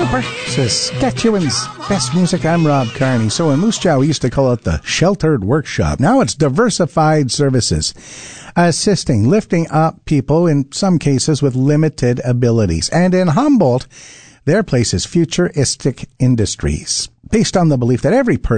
Super Saskatchewan's best music. I'm Rob Carney. So in Moose Jaw, we used to call it the Sheltered Workshop. Now it's Diversified Services, assisting, lifting up people, in some cases with limited abilities. And in Humboldt, their place is Futuristic Industries, based on the belief that every person